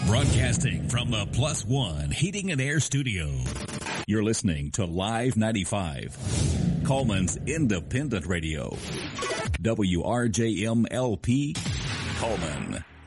Broadcasting from the Plus One Heating and Air Studio. You're listening to Live 95, Coleman's Independent Radio. WRJMLP, Coleman.